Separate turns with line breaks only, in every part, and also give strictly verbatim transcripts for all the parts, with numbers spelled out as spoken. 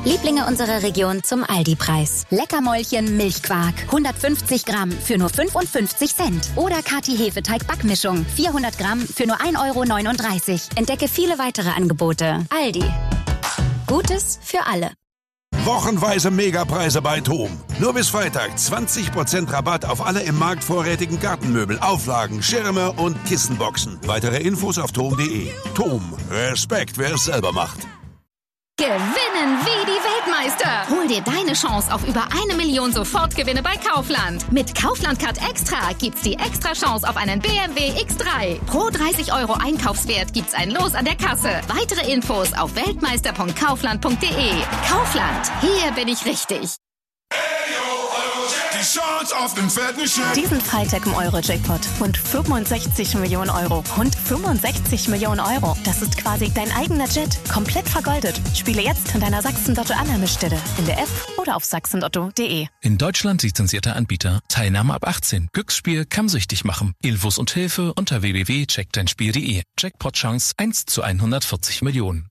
Lieblinge unserer Region zum Aldi-Preis. Leckermäulchen Milchquark. hundertfünfzig Gramm für nur fünfundfünfzig Cent. Oder Kati Hefeteig-Backmischung. vierhundert Gramm für nur ein Euro neununddreißig. Entdecke viele weitere Angebote. Aldi. Gutes für alle.
Wochenweise Megapreise bei TOM. Nur bis Freitag zwanzig Prozent Rabatt auf alle im Markt vorrätigen Gartenmöbel, Auflagen, Schirme und Kissenboxen. Weitere Infos auf tom punkt de. TOM. Respekt, wer es selber macht.
Gewinnen wie die Weltmeister. Hol dir deine Chance auf über eine Million Sofortgewinne bei Kaufland. Mit Kaufland Card Extra gibt's die extra Chance auf einen B M W X drei. Pro dreißig Euro Einkaufswert gibt's ein Los an der Kasse. Weitere Infos auf weltmeister punkt kaufland punkt de. Kaufland, hier bin ich richtig.
Die Chance auf den fetten Scheck.
Diesen Freitag im Euro-Jackpot. Rund fünfundsechzig Millionen Euro. Rund fünfundsechzig Millionen Euro. Das ist quasi dein eigener Jet. Komplett vergoldet. Spiele jetzt in deiner Sachsen-Lotto-Annahmestelle. In der App oder auf sachsenlotto punkt de.
In Deutschland lizenzierter Anbieter. Teilnahme ab achtzehn. Glücksspiel kann süchtig machen. Infos und Hilfe unter w w w punkt check dein spiel punkt de. Jackpot-Chance eins zu hundertvierzig Millionen.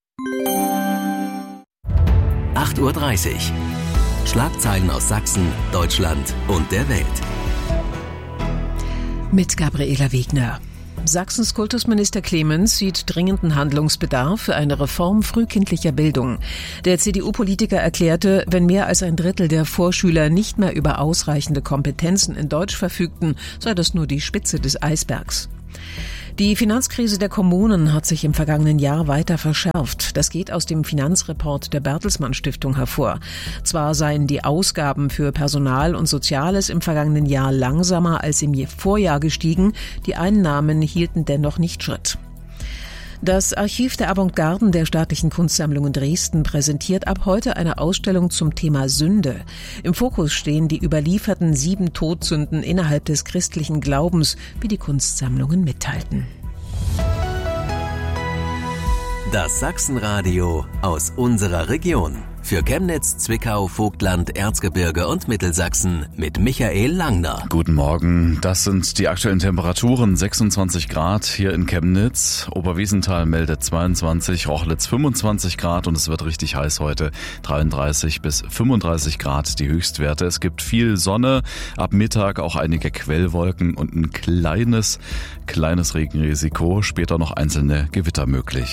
acht Uhr dreißig. Schlagzeilen aus Sachsen, Deutschland und der Welt.
Mit Gabriela Wegner. Sachsens Kultusminister Clemens sieht dringenden Handlungsbedarf für eine Reform frühkindlicher Bildung. Der C D U-Politiker erklärte, wenn mehr als ein Drittel der Vorschüler nicht mehr über ausreichende Kompetenzen in Deutsch verfügten, sei das nur die Spitze des Eisbergs. Die Finanzkrise der Kommunen hat sich im vergangenen Jahr weiter verschärft. Das geht aus dem Finanzreport der Bertelsmann Stiftung hervor. Zwar seien die Ausgaben für Personal und Soziales im vergangenen Jahr langsamer als im Vorjahr gestiegen, die Einnahmen hielten dennoch nicht Schritt. Das Archiv der Avantgarden der Staatlichen Kunstsammlung in Dresden präsentiert ab heute eine Ausstellung zum Thema Sünde. Im Fokus stehen die überlieferten sieben Todsünden innerhalb des christlichen Glaubens, wie die Kunstsammlungen mitteilten.
Das Sachsenradio aus unserer Region. Für Chemnitz, Zwickau, Vogtland, Erzgebirge und Mittelsachsen mit Michael Langner.
Guten Morgen, das sind die aktuellen Temperaturen. sechsundzwanzig Grad hier in Chemnitz. Oberwiesenthal meldet zweiundzwanzig, Rochlitz fünfundzwanzig Grad und es wird richtig heiß heute. dreiunddreißig bis fünfunddreißig Grad die Höchstwerte. Es gibt viel Sonne, ab Mittag auch einige Quellwolken und ein kleines, kleines Regenrisiko. Später noch einzelne Gewitter möglich.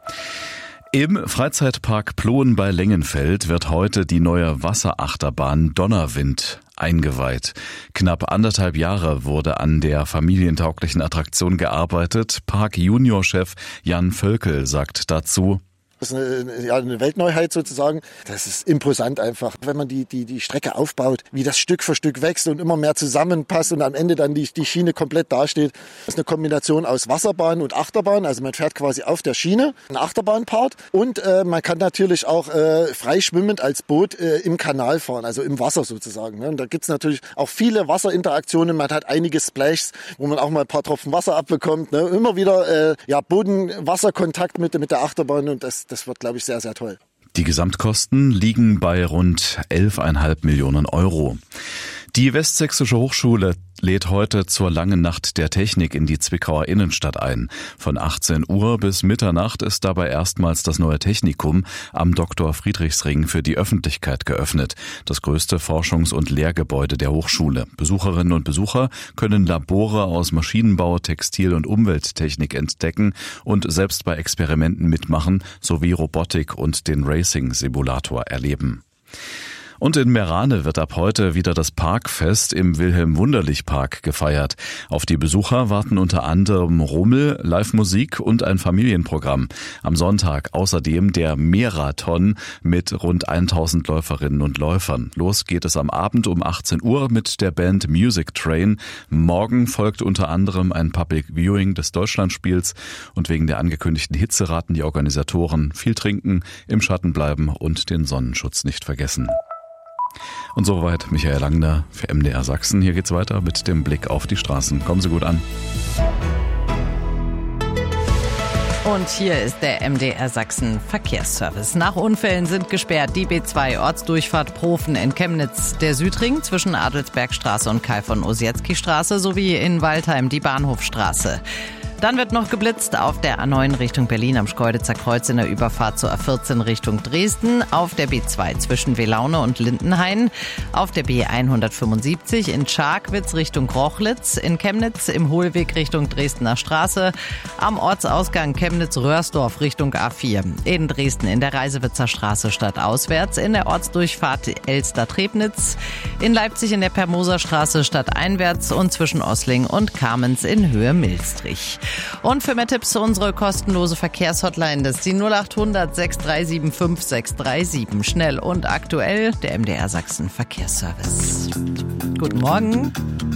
Im Freizeitpark Ploen bei Lengenfeld wird heute die neue Wasserachterbahn Donnerwind eingeweiht. Knapp anderthalb Jahre wurde an der familientauglichen Attraktion gearbeitet. Park-Junior-Chef Jan Völkel sagt dazu:
Das ist eine, ja, eine Weltneuheit sozusagen. Das ist imposant einfach, wenn man die, die, die Strecke aufbaut, wie das Stück für Stück wächst und immer mehr zusammenpasst und am Ende dann die, die Schiene komplett dasteht. Das ist eine Kombination aus Wasserbahn und Achterbahn. Also man fährt quasi auf der Schiene, ein Achterbahnpart. Und äh, man kann natürlich auch äh, frei schwimmend als Boot äh, im Kanal fahren, also im Wasser sozusagen. Ne? Und da gibt's natürlich auch viele Wasserinteraktionen. Man hat einige Splashs, wo man auch mal ein paar Tropfen Wasser abbekommt. Ne? Immer wieder äh, ja, Boden-Wasserkontakt mit, mit der Achterbahn und das Das wird, glaube ich, sehr, sehr toll.
Die Gesamtkosten liegen bei rund elf Komma fünf Millionen Euro. Die Westsächsische Hochschule lädt heute zur langen Nacht der Technik in die Zwickauer Innenstadt ein. Von achtzehn Uhr bis Mitternacht ist dabei erstmals das neue Technikum am Doktor-Friedrichs-Ring für die Öffentlichkeit geöffnet. Das größte Forschungs- und Lehrgebäude der Hochschule. Besucherinnen und Besucher können Labore aus Maschinenbau, Textil- und Umwelttechnik entdecken und selbst bei Experimenten mitmachen sowie Robotik und den Racing-Simulator erleben. Und in Meerane wird ab heute wieder das Parkfest im Wilhelm-Wunderlich-Park gefeiert. Auf die Besucher warten unter anderem Rummel, Live-Musik und ein Familienprogramm. Am Sonntag außerdem der Merathon mit rund tausend Läuferinnen und Läufern. Los geht es am Abend um achtzehn Uhr mit der Band Music Train. Morgen folgt unter anderem ein Public Viewing des Deutschlandspiels und wegen der angekündigten Hitze raten die Organisatoren: viel trinken, im Schatten bleiben und den Sonnenschutz nicht vergessen. Und soweit Michael Langner für M D R Sachsen. Hier geht's weiter mit dem Blick auf die Straßen. Kommen Sie gut an.
Und hier ist der M D R Sachsen Verkehrsservice. Nach Unfällen sind gesperrt die B zwei Ortsdurchfahrt Profen in Chemnitz, der Südring zwischen Adelsbergstraße und Kai von Ossietzky Straße sowie in Waldheim die Bahnhofstraße. Dann wird noch geblitzt auf der A neun Richtung Berlin am Schkeuditzer Kreuz in der Überfahrt zur A vierzehn Richtung Dresden, auf der B zwei zwischen Welaune und Lindenhain, auf der B hundertfünfundsiebzig in Scharkwitz Richtung Rochlitz, in Chemnitz im Hohlweg Richtung Dresdner Straße, am Ortsausgang Chemnitz-Röhrsdorf Richtung A vier, in Dresden in der Reisewitzer Straße stadtauswärts, in der Ortsdurchfahrt Elster-Trebnitz, in Leipzig in der Permoser Straße stadteinwärts und zwischen Ossling und Kamenz in Höhe Milstrich. Und für mehr Tipps unsere kostenlose Verkehrshotline, das ist die null acht hundert sechs drei sieben fünf sechs drei sieben. Schnell und aktuell der M D R Sachsen Verkehrsservice. Guten Morgen.